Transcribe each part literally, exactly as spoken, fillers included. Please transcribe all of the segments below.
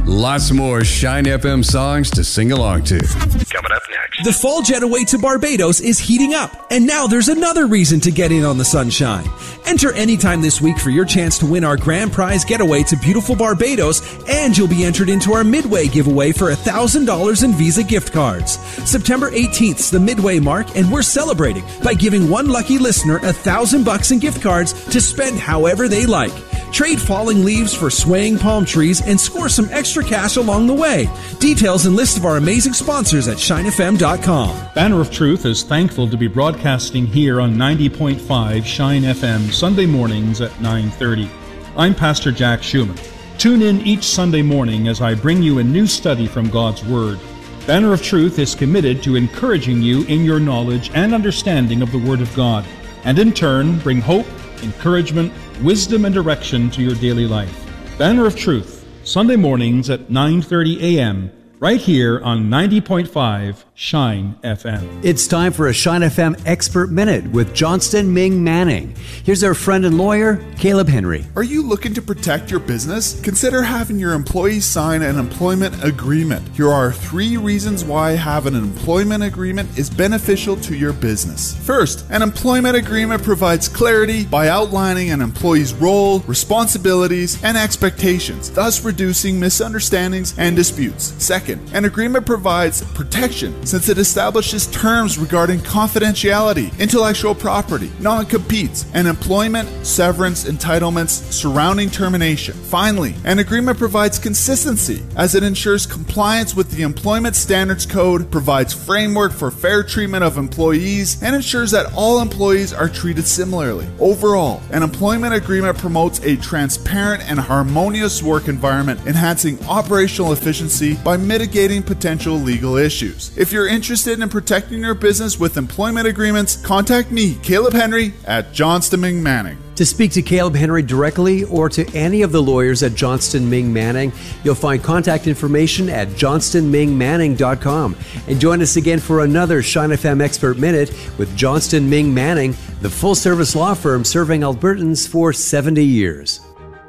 Lots more Shine F M songs to sing along to. Coming up next. The fall getaway to Barbados is heating up, and now there's another reason to get in on the sunshine. Enter anytime this week for your chance to win our grand prize getaway to beautiful Barbados, and you'll be entered into our Midway giveaway for one thousand dollars in Visa gift cards. September eighteenth is the Midway mark, and we're celebrating by giving one lucky listener one thousand bucks in gift cards to spend however they like. Trade falling leaves for swaying palm trees and score some extra cash along the way. Details and list of our amazing sponsors at shine f m dot com. Banner of Truth is thankful to be broadcasting here on ninety point five Shine F M Sunday mornings at nine thirty. I'm Pastor Jack Schumann. Tune in each Sunday morning as I bring you a new study from God's Word. Banner of Truth is committed to encouraging you in your knowledge and understanding of the Word of God, and in turn bring hope, encouragement, wisdom, and direction to your daily life. Banner of Truth, Sunday mornings at nine thirty a.m., right here on ninety point five Shine F M. It's time for a Shine F M Expert Minute with Johnston Ming Manning. Here's our friend and lawyer, Caleb Henry. Are you looking to protect your business? Consider having your employees sign an employment agreement. Here are three reasons why having an employment agreement is beneficial to your business. First, an employment agreement provides clarity by outlining an employee's role, responsibilities, and expectations, thus reducing misunderstandings and disputes. Second, an agreement provides protection since it establishes terms regarding confidentiality, intellectual property, non-competes, and employment, severance, entitlements surrounding termination. Finally, an agreement provides consistency as it ensures compliance with the Employment Standards Code, provides framework for fair treatment of employees, and ensures that all employees are treated similarly. Overall, an employment agreement promotes a transparent and harmonious work environment, enhancing operational efficiency by mitigating potential legal issues. If you're interested in protecting your business with employment agreements, contact me, Caleb Henry, at Johnston Ming Manning. To speak to Caleb Henry directly or to any of the lawyers at Johnston Ming Manning, you'll find contact information at johnston ming manning dot com. And join us again for another Shine F M Expert Minute with Johnston Ming Manning, the full-service law firm serving Albertans for seventy years.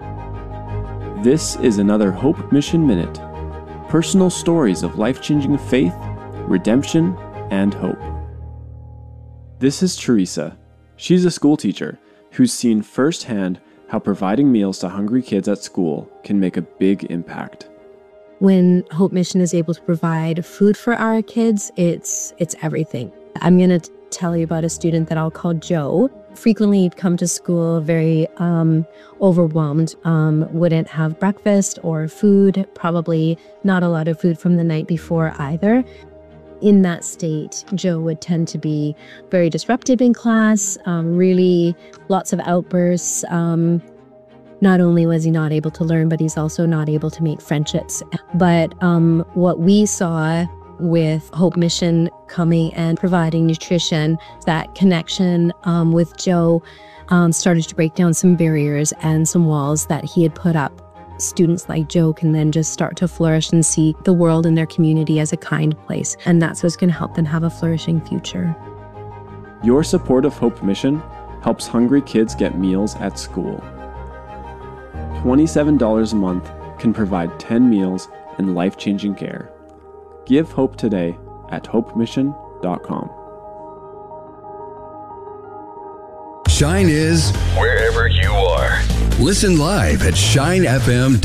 This is another Hope Mission Minute. Personal stories of life-changing faith, redemption, and hope. This is Teresa. She's a school teacher who's seen firsthand how providing meals to hungry kids at school can make a big impact. When Hope Mission is able to provide food for our kids, it's it's everything. I'm going to tell you about a student that I'll call Joe. Frequently he'd come to school very um, overwhelmed, um, wouldn't have breakfast or food, probably not a lot of food from the night before either. In that state, Joe would tend to be very disruptive in class, um, really lots of outbursts. Um, not only was he not able to learn, but he's also not able to make friendships. But um, what we saw with Hope Mission coming and providing nutrition, that connection um, with Joe um, started to break down some barriers and some walls that he had put up. Students like Joe can then just start to flourish and see the world and their community as a kind place. And that's what's going to help them have a flourishing future. Your support of Hope Mission helps hungry kids get meals at school. twenty-seven dollars a month can provide ten meals and life-changing care. Give hope today at hope mission dot com. Shine is wherever you are. Listen live at shine f m